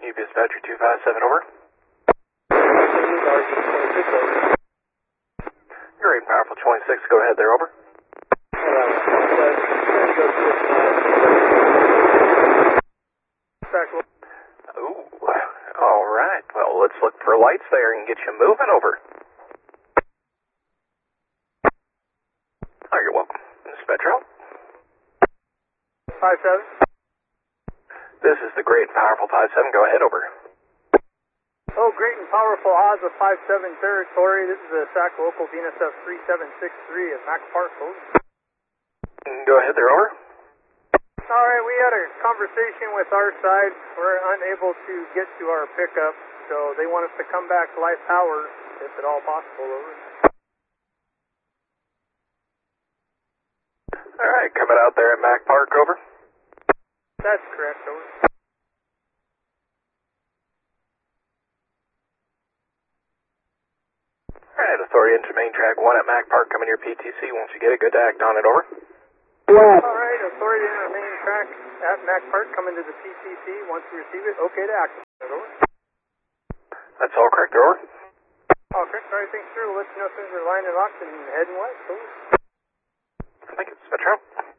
UPS Badger 257, over. Great and powerful 26, go ahead there, over. Ooh, alright, well let's look for lights there and get you moving, over. Oh, you're welcome. This is Metro. 57. This is the Great and Powerful 57, go ahead, over. Oh, Great and Powerful Oz of 57 territory. This is a SAC local DNSF 3763 at Mac Park, over. Go ahead there, over. Alright, we had a conversation with our side. We're unable to get to our pickup, so they want us to come back light power, if at all possible, over. Alright, coming out there at Mac Park, over. That's correct, over. Alright, Authority into main track 1 at Mac Park, coming to your PTC. Once you get it, good to act on it, over. Alright, Authority into main track at Mac Park, coming to the PTC. Once we receive it, okay to act on it, over. That's all correct, over. All correct, alright, thanks, sir. We'll let you know as soon as we're lined and locked and heading west, over. Thank you, Metro.